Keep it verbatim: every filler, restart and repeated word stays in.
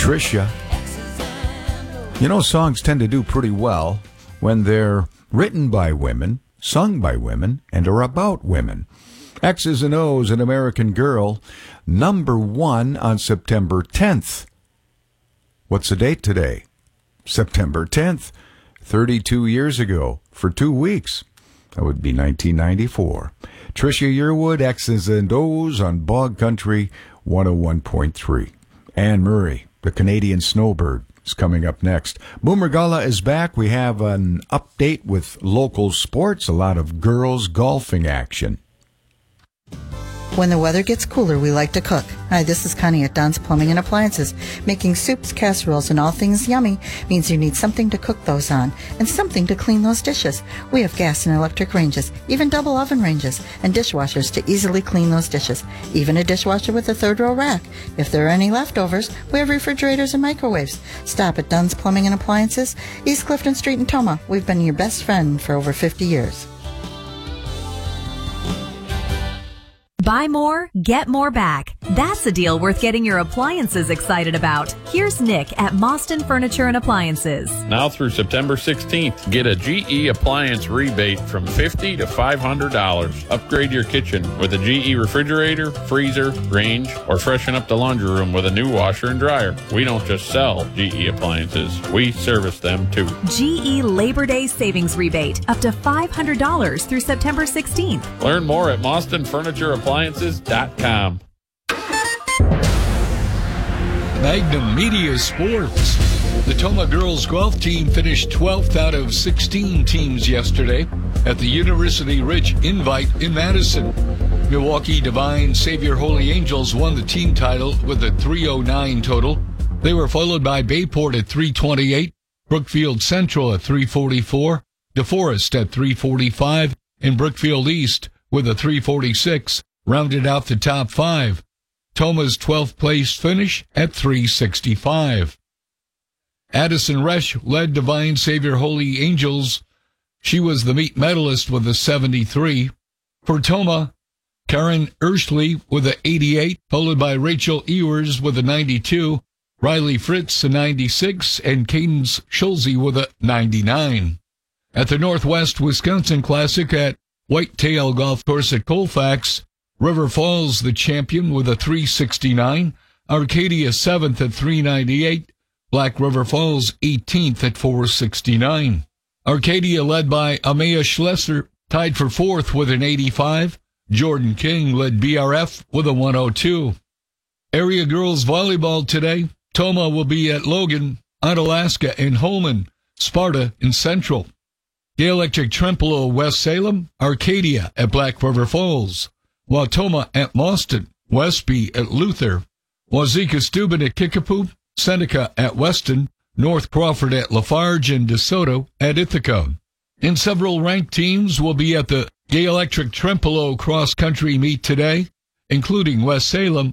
Tricia. You know, songs tend to do pretty well when they're written by women, sung by women, and are about women. X's and O's, An American Girl, number one on September tenth. What's the date today? September tenth, thirty-two years ago, for two weeks. That would be nineteen ninety-four. Tricia Yearwood, X's and O's on Bog Country one oh one point three. Anne Murray, the Canadian Snowbird, is coming up next. Boomer Gala is back. We have an update with local sports, a lot of girls golfing action. When the weather gets cooler, we like to cook. Hi, this is Connie at Don's Plumbing and Appliances. Making soups, casseroles, and all things yummy means you need something to cook those on and something to clean those dishes. We have gas and electric ranges, even double oven ranges, and dishwashers to easily clean those dishes. Even a dishwasher with a third row rack. If there are any leftovers, we have refrigerators and microwaves. Stop at Don's Plumbing and Appliances, East Clifton Street in Toma. We've been your best friend for over fifty years. Buy more, get more back. That's a deal worth getting your appliances excited about. Here's Nick at Mostyn Furniture and Appliances. Now through September sixteenth, get a G E appliance rebate from fifty dollars to five hundred dollars. Upgrade your kitchen with a G E refrigerator, freezer, range, or freshen up the laundry room with a new washer and dryer. We don't just sell G E appliances, we service them too. G E Labor Day Savings Rebate, up to five hundred dollars through September sixteenth. Learn more at Mostyn Furniture Appliances dot com. Magnum Media Sports. The Toma girls golf team finished twelfth out of sixteen teams yesterday at the University Ridge Invite in Madison. Milwaukee Divine Savior Holy Angels won the team title with a three oh nine total. They were followed by Bayport at three twenty-eight, Brookfield Central at three forty-four, DeForest at three forty-five, and Brookfield East with a three forty-six rounded out the top five. Toma's twelfth place finish at three sixty-five. Addison Resch led Divine Savior Holy Angels. She was the meet medalist with a seventy-three. For Toma, Karen Urshley with a eighty-eight, followed by Rachel Ewers with a ninety-two, Riley Fritz a ninety-six, and Cadence Schulze with a ninety-nine. At the Northwest Wisconsin Classic at Whitetail Golf Course at Colfax, River Falls the champion with a three sixty-nine, Arcadia seventh at three ninety-eight, Black River Falls eighteenth at four sixty-nine. Arcadia led by Amaya Schlesser, tied for fourth with an eighty-five. Jordan King led B R F with a one oh two. Area girls volleyball today. Toma will be at Logan, Onalaska, and Holman, Sparta, and Central. Gay Electric Trempealeau West Salem, Arcadia at Black River Falls. Wautoma at Mauston, Westby at Luther, Wazeeka Steuben at Kickapoo, Seneca at Weston, North Crawford at Lafarge, and DeSoto at Ithaca. And several ranked teams will be at the Gay Electric Trempealeau cross-country meet today, including West Salem,